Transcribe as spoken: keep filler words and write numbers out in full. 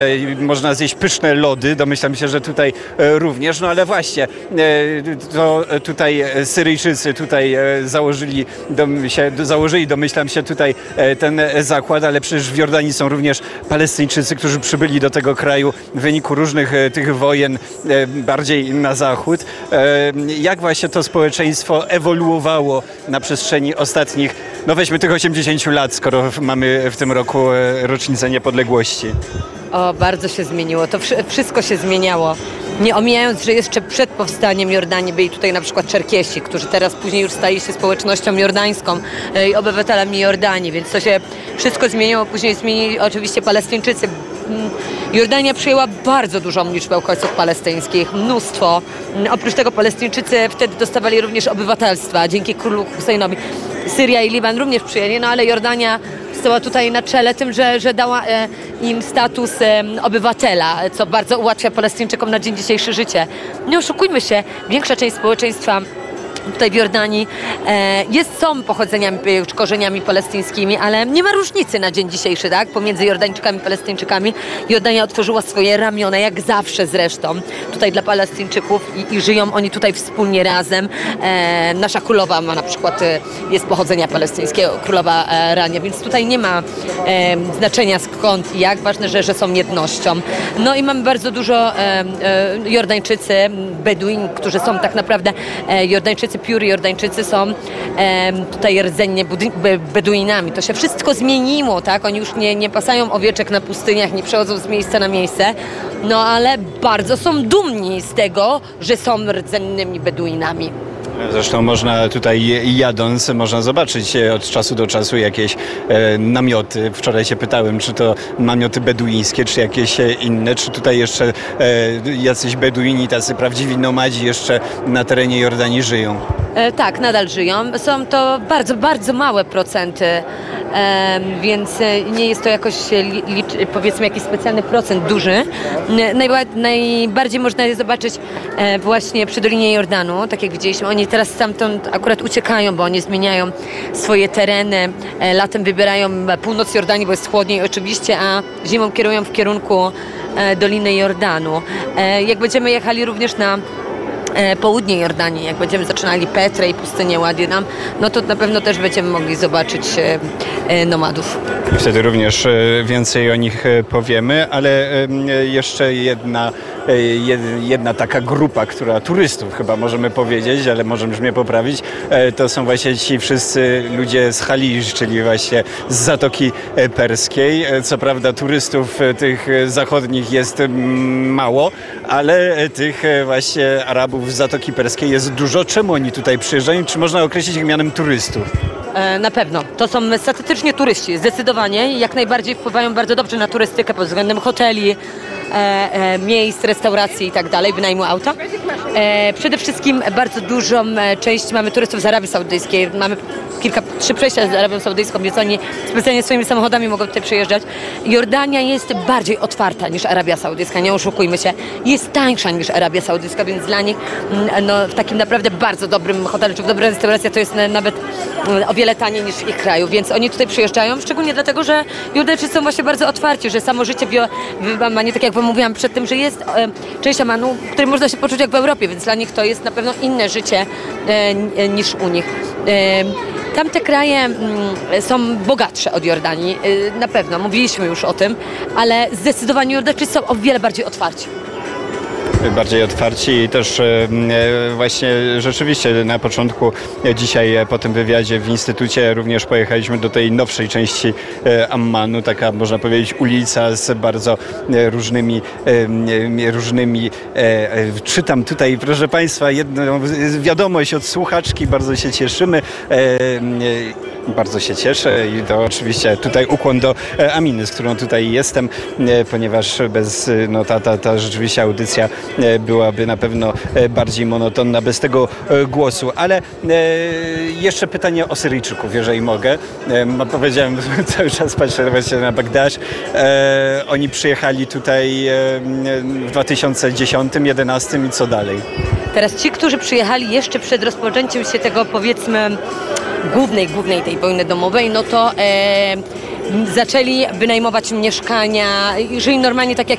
Można zjeść pyszne lody, domyślam się, że tutaj również, no ale właśnie, to tutaj Syryjczycy tutaj założyli, dom, się, założyli, domyślam się, tutaj ten zakład, ale przecież w Jordanii są również Palestyńczycy, którzy przybyli do tego kraju w wyniku różnych tych wojen bardziej na zachód. Jak właśnie to społeczeństwo ewoluowało na przestrzeni ostatnich, no weźmy tych osiemdziesięciu lat, skoro mamy w tym roku rocznicę niepodległości? O, bardzo się zmieniło. To wszystko się zmieniało. Nie omijając, że jeszcze przed powstaniem Jordanii byli tutaj na przykład Czerkiesi, którzy teraz później już stali się społecznością jordańską i obywatelami Jordanii, więc to się wszystko zmieniło. Później zmienili oczywiście Palestyńczycy. Jordania przyjęła bardzo dużą liczbę uchodźców palestyńskich, mnóstwo. Oprócz tego Palestyńczycy wtedy dostawali również obywatelstwa dzięki królu Husseinowi. Syria i Liban również przyjęli, no ale Jordania stała tutaj na czele tym, że, że dała e, im status e, obywatela, co bardzo ułatwia Palestyńczykom na dzień dzisiejszy życie. Nie oszukujmy się, większa część społeczeństwa tutaj w Jordanii e, jest, są pochodzeniami, korzeniami palestyńskimi, ale nie ma różnicy na dzień dzisiejszy, tak? Pomiędzy Jordańczykami i Palestyńczykami. Jordania otworzyła swoje ramiona, jak zawsze zresztą, tutaj dla Palestyńczyków i, i żyją oni tutaj wspólnie razem. E, nasza królowa ma na przykład, e, jest pochodzenia palestyńskiego, królowa e, Rania, więc tutaj nie ma e, znaczenia skąd i jak, ważne, że, że są jednością. No i mamy bardzo dużo e, e, Jordańczycy, Beduin, którzy są tak naprawdę e, Jordańczycy, pióry Jordańczycy są e, tutaj rdzennie Beduinami. To się wszystko zmieniło, tak? Oni już nie, nie pasają owieczek na pustyniach, nie przechodzą z miejsca na miejsce, no ale bardzo są dumni z tego, że są rdzennymi Beduinami. Zresztą można tutaj jadąc, można zobaczyć od czasu do czasu jakieś e, namioty. Wczoraj się pytałem, czy to namioty beduińskie, czy jakieś inne, czy tutaj jeszcze e, jacyś beduini, tacy prawdziwi nomadzi jeszcze na terenie Jordanii żyją. E, tak, nadal żyją. Są to bardzo, bardzo małe procenty, e, więc nie jest to jakoś, li, powiedzmy, jakiś specjalny procent duży. Najba, najbardziej można je zobaczyć e, właśnie przy Dolinie Jordanu, tak jak widzieliśmy. Oni teraz stamtąd akurat uciekają, bo oni zmieniają swoje tereny. E, latem wybierają północ Jordanii, bo jest chłodniej oczywiście, a zimą kierują w kierunku e, Doliny Jordanu. E, jak będziemy jechali również na południe Jordanii, jak będziemy zaczynali Petrę i pustynię Wadi Rum, no to na pewno też będziemy mogli zobaczyć nomadów. I wtedy również więcej o nich powiemy, ale jeszcze jedna, jedna taka grupa, która turystów chyba możemy powiedzieć, ale możemy mnie poprawić, to są właśnie ci wszyscy ludzie z Haliż, czyli właśnie z Zatoki Perskiej. Co prawda turystów tych zachodnich jest mało, ale tych właśnie Arabów z Zatoki Perskiej jest dużo. Czemu oni tutaj przyjeżdżają? Czy można określić ich mianem turystów? Na pewno. To są statystycznie turyści, zdecydowanie. Jak najbardziej wpływają bardzo dobrze na turystykę pod względem hoteli, e, e, miejsc, restauracji i tak dalej, wynajmu auta. E, przede wszystkim bardzo dużą część mamy turystów z Arabii Saudyjskiej. Mamy kilka, trzy przejścia z Arabią Saudyjską, więc oni specjalnie swoimi samochodami mogą tutaj przyjeżdżać. Jordania jest bardziej otwarta niż Arabia Saudyjska, nie oszukujmy się. Jest tańsza niż Arabia Saudyjska, więc dla nich no, w takim naprawdę bardzo dobrym hotelu czy w dobrej restauracji to jest nawet o wiele taniej niż w ich kraju, więc oni tutaj przyjeżdżają, szczególnie dlatego, że Jordańczycy są właśnie bardzo otwarci, że samo życie w Ammanie, tak jak wam mówiłam przed tym, że jest e, część Ammanu, w której można się poczuć jak w Europie, więc dla nich to jest na pewno inne życie e, niż u nich. E, Tamte kraje mm, są bogatsze od Jordanii, e, na pewno, mówiliśmy już o tym, ale zdecydowanie Jordańczycy są o wiele bardziej otwarci. Bardziej otwarci i też e, właśnie rzeczywiście na początku e, dzisiaj e, po tym wywiadzie w Instytucie również pojechaliśmy do tej nowszej części e, Ammanu, taka można powiedzieć ulica z bardzo e, różnymi e, różnymi e, e, czytam tutaj, proszę Państwa, jedną wiadomość od słuchaczki, bardzo się cieszymy. E, e, Bardzo się cieszę i to oczywiście tutaj ukłon do Aminy, z którą tutaj jestem, ponieważ bez, no ta, ta, ta rzeczywiście audycja byłaby na pewno bardziej monotonna bez tego głosu. Ale jeszcze pytanie o Syryjczyków, jeżeli mogę. Powiedziałem, cały czas patrzę właśnie na Bagdasz. Oni przyjechali tutaj w dwa tysiące dziesiątym, jedenastym i co dalej? Teraz ci, którzy przyjechali jeszcze przed rozpoczęciem się tego, powiedzmy, głównej, głównej tej wojny domowej, no to e, zaczęli wynajmować mieszkania, żyli normalnie tak jak